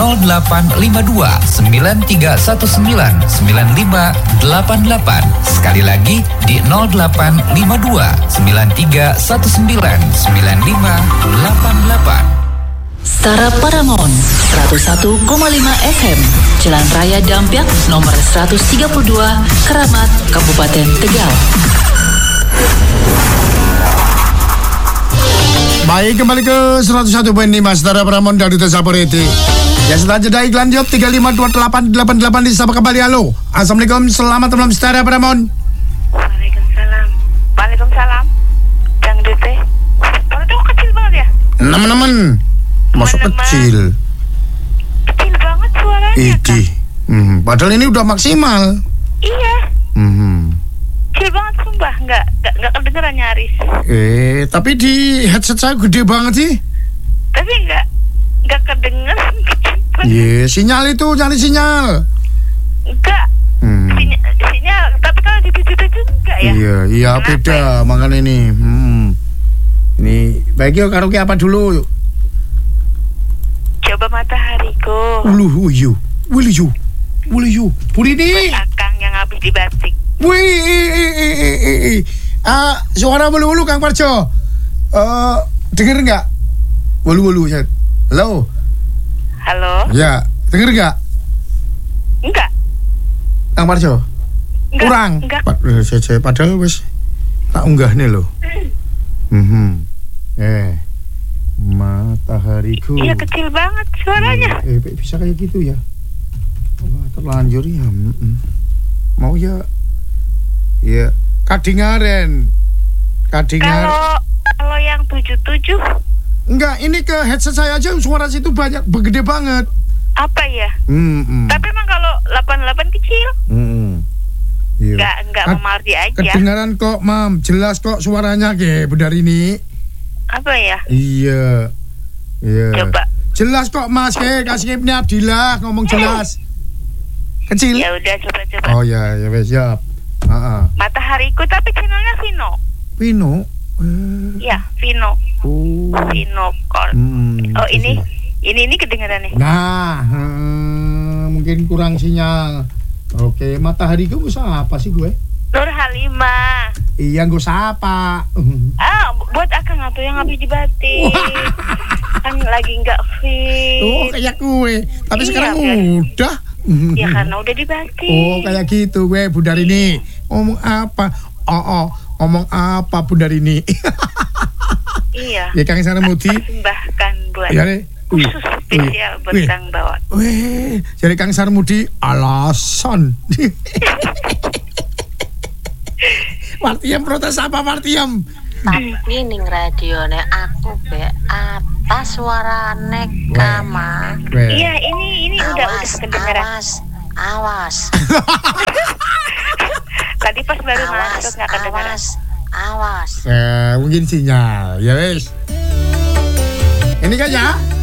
0852 9319 9588. Sekali lagi di 0852 9319 9588. Stara Paramount 101,5 FM Jalan Raya Dampyak nomor 132 Keramat Kabupaten Tegal. Baik, kembali ke 101.5 Stara Paramount dari Desa Poreti. Ya, setelah jeda iklan job 352888 disapa kembali. Halo, assalamualaikum, selamat malam Stara Paramount. Waalaikumsalam. Waalaikumsalam. Dangdut teh. Kalau itu kecil banget ya? Teman-teman, masuk kecil. Kecil banget suaranya. Idi. Padahal ini udah maksimal. Iya. Kecil banget sumpah, nggak kedengeran nyaris. Tapi di headset saya gede banget sih. Tapi nggak kedengeran. Iya, sinyal itu, cari sinyal. Enggak. Sinyal, tapi kalau di tujuh enggak ya? Iya, beda, makanya ini. Ini baik yuk, karaoke apa dulu yuk? Coba Matahariku. Wuluyu. Burini. Akang yang habis dibatik. Wih, suara wulu-wulu Kang Parjo. Denger nggak? Wulu-wulu, ya. Halo. Ya, denger nggak? Enggak. Kang Parjo. Kurang. Enggak. Padahal wis tak unggah nih loh. Matahariku. Iya, kecil banget suaranya. Bisa kayak gitu ya? Wah, terlanjur ya. Mau ya. Ya, kadingaren. Kalau yang 77 enggak, ini ke headset saya aja suara situ banyak, gede banget. Apa ya? Tapi emang kalau 88 kecil. Iya. Enggak memardi aja. Kedengaran kok, Mam. Jelas kok suaranya ke benar ini. Apa ya? Iya. Coba. Jelas kok, Mas. Kasih ini Abdillah ngomong jelas. Kecil. Ya udah, coba. Oh ya wes, siap. Matahariku, tapi channelnya Vino. Iya, Vino. Vino Call. Ini kedengeran nih. Nah, mungkin kurang sinyal. Oke, Matahariku bisa apa sih gue? Nur Halimah. Iya, gue sapa. Buat akang atau yang habis dibatik. Kan lagi nggak fit. Oh, kayak gue. Tapi sekarang udah. Ya karena udah dibatik. Oh, kayak gitu gue, Bundar ini. Ngomong apa? Ngomong apa Bundar ini? Iya. Ya Kang Sarmudi. Persembahkan buat. Ya deh. Khusus spesial buat Kang Bawat. Jadi Kang Sarmudi alasan. Martiam protes apa Martiam? Tapi ning radione aku be apa suarane Kama? Iya, ini udah kedengeran. Awas. Tadi pas baru masuk nggak kedengeran. Awas. Mungkin sinyal. Ya wes. Ini kan ya.